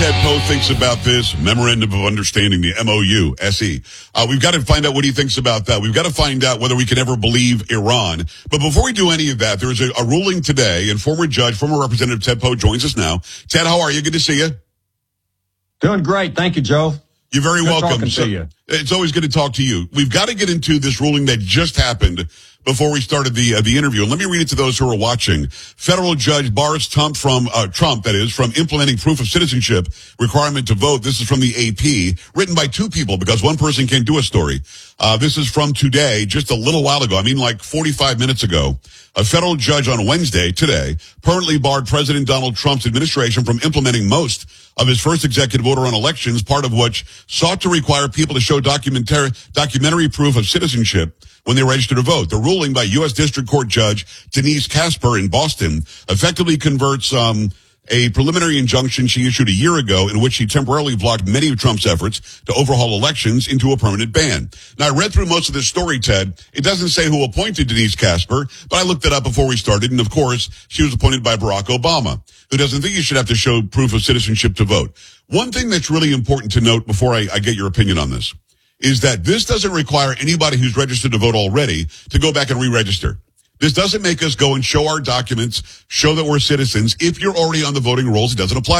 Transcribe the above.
Ted Poe thinks about this Memorandum of Understanding, the MOU, SE. We've got to find out what he thinks about that. We've got to find out whether we can ever believe Iran. But before we do any of that, there is a ruling today, and former Representative Ted Poe joins us now. Ted, how are you? Good to see you. Doing great. Thank you, Joe. You're very welcome. Talking to you. It's always good to talk to you. We've got to get into this ruling that just happened before we started the interview. And let me read it to those who are watching. Federal Judge bars Trump from implementing proof of citizenship requirement to vote. This is from the AP, written by two people because one person can't do a story. This is from today, just a little while ago. I mean, like 45 minutes ago. A federal judge on Wednesday, today, permanently barred President Donald Trump's administration from implementing most of his first executive order on elections, part of which sought to require people to show documentary proof of citizenship when they register to vote. The ruling by U.S. District Court Judge Denise Casper in Boston effectively converts a preliminary injunction she issued a year ago in which she temporarily blocked many of Trump's efforts to overhaul elections into a permanent ban. Now, I read through most of this story, Ted. It doesn't say who appointed Denise Casper, but I looked it up before we started, and of course, she was appointed by Barack Obama, who doesn't think you should have to show proof of citizenship to vote. One thing that's really important to note before I get your opinion on this is that this doesn't require anybody who's registered to vote already to go back and re-register. This doesn't make us go and show our documents, show that we're citizens. If you're already on the voting rolls, it doesn't apply